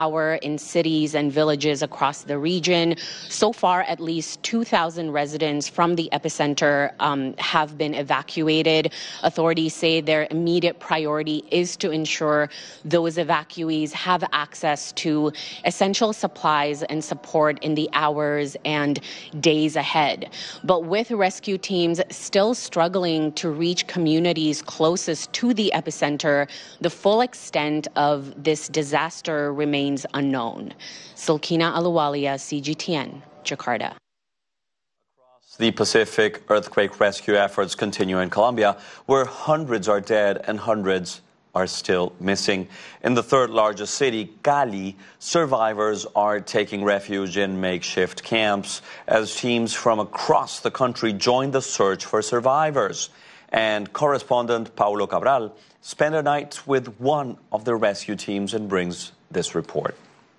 in cities and villages across the region. So far, at least 2,000 residents from the epicenter have been evacuated. Authorities say their immediate priority is to ensure those evacuees have access to essential supplies and support in the hours and days ahead. But with rescue teams still struggling to reach communities closest to the epicenter, the full extent of this disaster remains unknown. Silkina Aluwalia, CGTN, Jakarta. The Pacific earthquake rescue efforts continue in Colombia, where hundreds are dead and hundreds are still missing. In the third largest city, Cali, survivors are taking refuge in makeshift camps as teams from across the country join the search for survivors. And correspondent Paulo Cabral spent a night with one of the rescue teams and brings this report.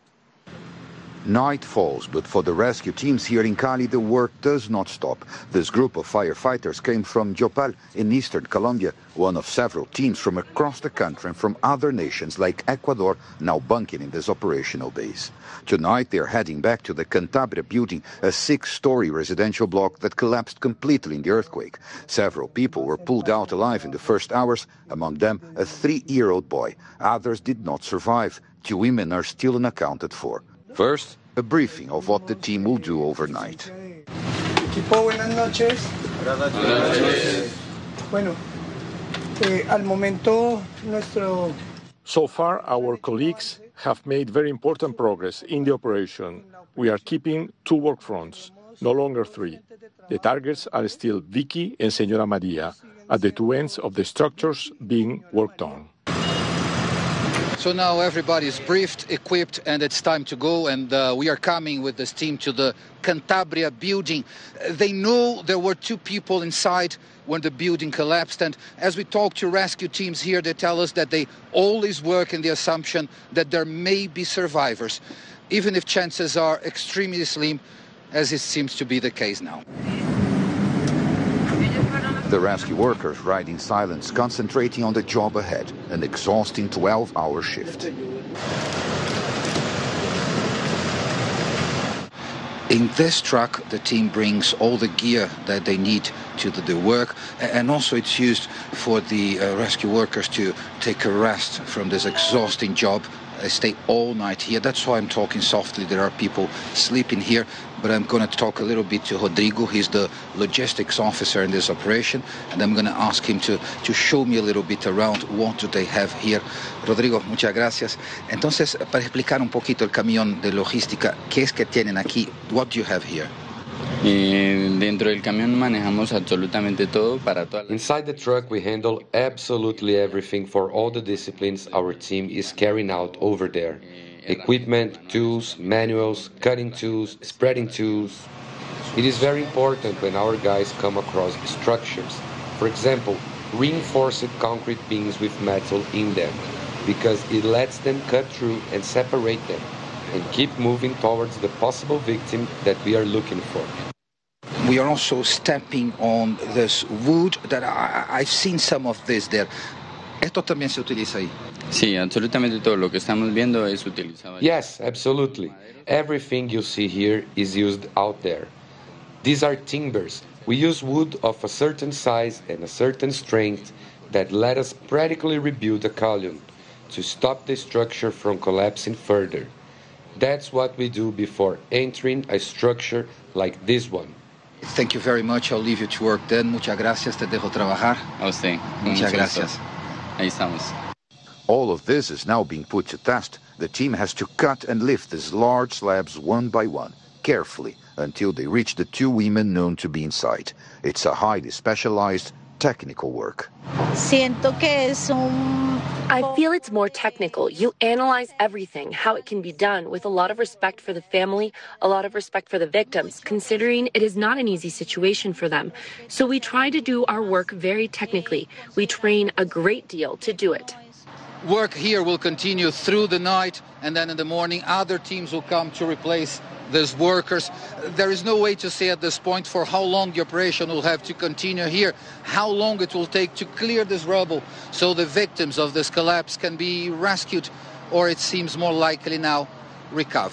Night falls, but for the rescue teams here in Cali, the work does not stop. This group of firefighters came from Yopal in eastern Colombia, one of several teams from across the country and from other nations like Ecuador now bunking in this operational base. Tonight, they are heading back to the Cantabria building, a 6-story residential block that collapsed completely in the earthquake. Several people were pulled out alive in the first hours, among them a 3-year-old boy. Others did not survive. 2 women are still unaccounted for. First, a briefing of what the team will do overnight. Equipo, buenas noches. Buenas noches. Bueno, al momento nuestro... So far, our colleagues have made very important progress in the operation. We are keeping 2 work fronts, no longer 3. The targets are still Vicky and Señora Maria, at the 2 ends of the structures being worked on. So now everybody is briefed, equipped, and it's time to go. And we are coming with this team to the Cantabria building. They know there were 2 people inside when the building collapsed. And as we talk to rescue teams here, they tell us that they always work in the assumption that there may be survivors, even if chances are extremely slim, as it seems to be the case now. The rescue workers ride in silence, concentrating on the job ahead, an exhausting 12-hour shift. In this truck, the team brings all the gear that they need to do the work, and also it's used for the rescue workers to take a rest from this exhausting job. They stay all night here. That's why I'm talking softly. There are people sleeping here, but I'm going to talk a little bit to Rodrigo. He's the logistics officer in this operation, and I'm going to ask him to show me a little bit around what do they have here. Rodrigo, muchas gracias. Entonces, para explicar un poquito el camión de logística, ¿qué es que tienen aquí? What do you have here? Dentro del camión manejamos absolutamente todo para toda la... Inside the truck we handle absolutely everything for all the disciplines our team is carrying out over there. Equipment, tools, manuals, cutting tools, spreading tools. It is very important when our guys come across structures. For example, reinforced concrete beams with metal in them, because it lets them cut through and separate them, and keep moving towards the possible victim that we are looking for. We are also stepping on this wood that I've seen some of this there. ¿Esto también se utiliza ahí? Sí, absolutamente todo lo que estamos viendo es utilizado. Yes, absolutely. Everything you see here is used out there. These are timbers. We use wood of a certain size and a certain strength that let us practically rebuild a column to stop the structure from collapsing further. That's what we do before entering a structure like this one. Thank you very much. I'll leave you to work then. Muchas gracias. Te dejo trabajar. A usted. Muchas gracias. Ahí estamos. All of this is now being put to test. The team has to cut and lift these large slabs one by one, carefully, until they reach the 2 women known to be inside. It's a highly specialized technical work. I feel it's more technical. You analyze everything, how it can be done, with a lot of respect for the family, a lot of respect for the victims, considering it is not an easy situation for them. So we try to do our work very technically. We train a great deal to do it. Work here will continue through the night, and then in the morning other teams will come to replace these workers. There is no way to say at this point for how long the operation will have to continue here, how long it will take to clear this rubble so the victims of this collapse can be rescued or it seems more likely now recovery.